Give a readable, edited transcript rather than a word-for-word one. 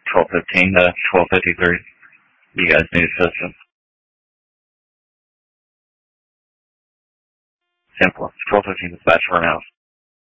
12:15 to 12:53. You guys need assistance. Simple. 12:15 dispatch for an hour.